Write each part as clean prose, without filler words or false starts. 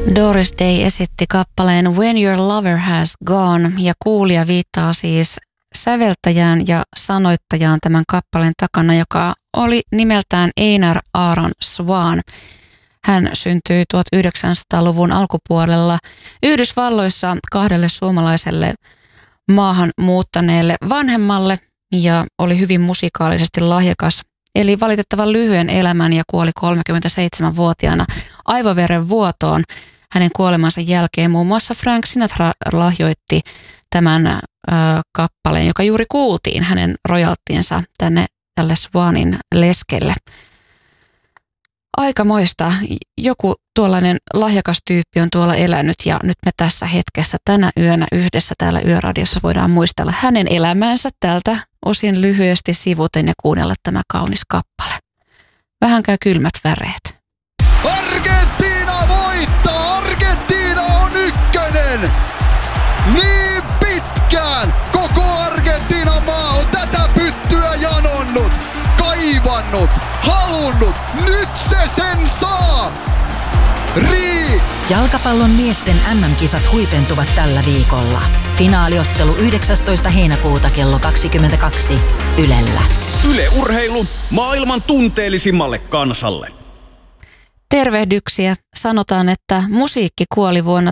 Doris Day esitti kappaleen When Your Lover Has Gone ja kuulija viittaa siis säveltäjään ja sanoittajaan tämän kappaleen takana, joka oli nimeltään Einar Aaron Swan. Hän syntyi 1900-luvun alkupuolella Yhdysvalloissa kahdelle suomalaiselle maahan muuttaneelle vanhemmalle ja oli hyvin musikaalisesti lahjakas. Eli valitettavan lyhyen elämän ja kuoli 37-vuotiaana aivoveren vuotoon. Hänen kuolemansa jälkeen muun muassa Frank Sinatra lahjoitti tämän kappaleen, joka juuri kuultiin, hänen rojalttiensa tälle Swanin leskelle. Aikamoista. Joku tuollainen lahjakas tyyppi on tuolla elänyt ja nyt me tässä hetkessä tänä yönä yhdessä täällä Yöradiossa voidaan muistella hänen elämäänsä tältä osin lyhyesti sivuten ja kuunnella tämä kaunis kappale. Vähän käy kylmät väreet. Argentiina voittaa! Argentiina on ykkönen! Niin pitkään koko Argentiinan maa on tätä pyttyä janonnut, kaivannut, halunnut. Nyt se sen saa! Jalkapallon miesten MM-kisat huipentuvat tällä viikolla. Finaaliottelu 19. heinäkuuta kello 22 Ylellä. Yle Urheilu maailman tunteellisimmalle kansalle. Tervehdyksiä. Sanotaan, että musiikki kuoli vuonna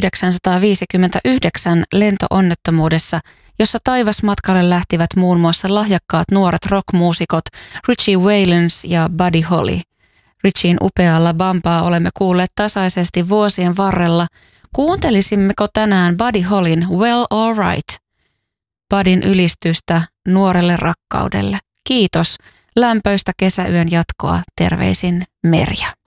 1959 lentoonnettomuudessa, jossa taivasmatkalle lähtivät muun muassa lahjakkaat nuoret rockmuusikot Richie Valens ja Buddy Holly. Richien upealla bampaa olemme kuulleet tasaisesti vuosien varrella. Kuuntelisimmeko tänään Buddy Hollyn Well All Right? Buddyn ylistystä nuorelle rakkaudelle. Kiitos. Lämpöistä kesäyön jatkoa. Terveisin Merja.